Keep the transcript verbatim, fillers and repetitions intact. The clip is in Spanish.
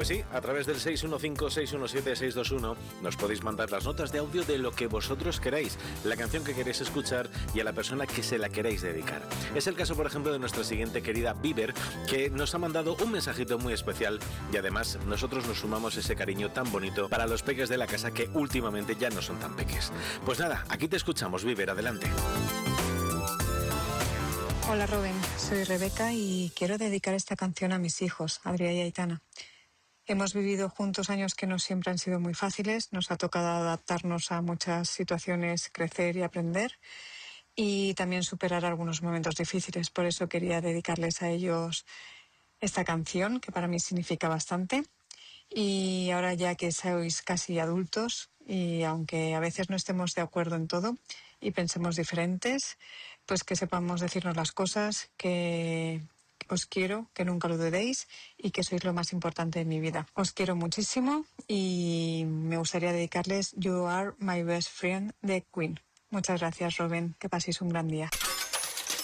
Pues sí, a través del seis uno cinco, seis uno siete, seis dos uno nos podéis mandar las notas de audio de lo que vosotros queráis, la canción que queréis escuchar y a la persona que se la queréis dedicar. Es el caso, por ejemplo, de nuestra siguiente querida Bieber, que nos ha mandado un mensajito muy especial y además nosotros nos sumamos ese cariño tan bonito para los peques de la casa que últimamente ya no son tan peques. Pues nada, aquí te escuchamos, Bieber, adelante. Hola Rubén, soy Rebeca y quiero dedicar esta canción a mis hijos, Adrià y Aitana. Hemos vivido juntos años que no siempre han sido muy fáciles, nos ha tocado adaptarnos a muchas situaciones, crecer y aprender y también superar algunos momentos difíciles. Por eso quería dedicarles a ellos esta canción, que para mí significa bastante. Y ahora ya que sois casi adultos y aunque a veces no estemos de acuerdo en todo y pensemos diferentes, pues que sepamos decirnos las cosas, que os quiero, que nunca lo dudéis y que sois lo más importante de mi vida. Os quiero muchísimo y me gustaría dedicarles You Are My Best Friend de Queen. Muchas gracias, Robin. Que paséis un gran día.